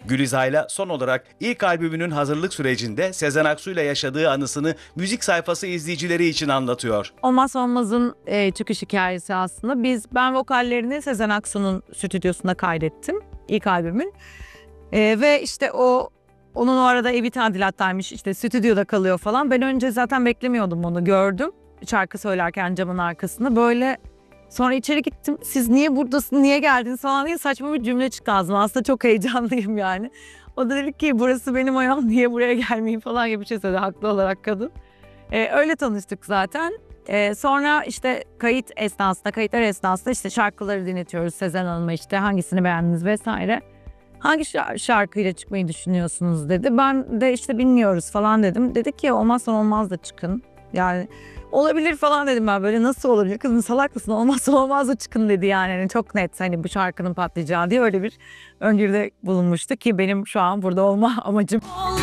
Gülizay'la son olarak ilk albümünün hazırlık sürecinde Sezen Aksu'yla yaşadığı anısını müzik sayfası izleyicileri için anlatıyor. Olmazsa olmazın çıkış hikayesi aslında. Ben vokallerini Sezen Aksu'nun stüdyosunda kaydettim ilk albümün. Ve işte onun o arada evi tadilattaymış, işte stüdyoda kalıyor falan. Ben önce zaten beklemiyordum, onu gördüm şarkı söylerken camın arkasında. Böyle sonra içeri gittim, siz niye buradasın, niye geldiniz falan diye saçma bir cümle çıktı ağzıma. Aslında çok heyecanlıyım yani. O da dedi ki burası benim ayağım, niye buraya gelmeyeyim falan gibi bir şey söyledi, haklı olarak kadın. Öyle tanıştık zaten. Sonra işte kayıtlar esnasında işte şarkıları dinletiyoruz Sezen Hanım'a, işte hangisini beğendiniz vesaire. Hangi şarkıyla çıkmayı düşünüyorsunuz dedi. Ben de işte bilmiyoruz falan dedim. Dedi ki olmazsa olmaz da çıkın. Yani olabilir falan dedim ben, böyle nasıl olur ya kızım, salak mısın, olmazsa olmaz da çıkın dedi yani. Yani çok net, hani bu şarkının patlayacağı diye öyle bir öngörüde bulunmuştu ki benim şu an burada olma amacım.